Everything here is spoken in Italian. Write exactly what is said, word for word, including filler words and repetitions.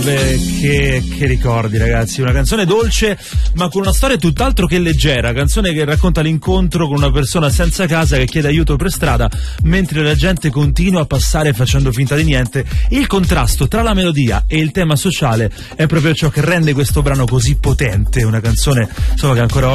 Beh, che, che ricordi, ragazzi, una canzone dolce ma con una storia tutt'altro che leggera, canzone che racconta l'incontro con una persona senza casa che chiede aiuto per strada mentre la gente continua a passare facendo finta di niente. Il contrasto tra la melodia e il tema sociale è proprio ciò che rende questo brano così potente, una canzone insomma che ancora